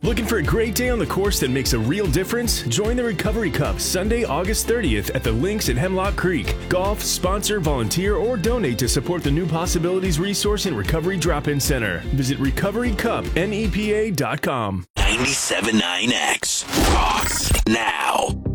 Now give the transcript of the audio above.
Looking for a great day on the course that makes a real difference? Join the Recovery Cup Sunday, August 30th at the Links at Hemlock Creek. Golf, sponsor, volunteer, or donate to support the New Possibilities Resource and Recovery Drop-In Center. Visit recoverycupnepa.com. 97.9X rocks now.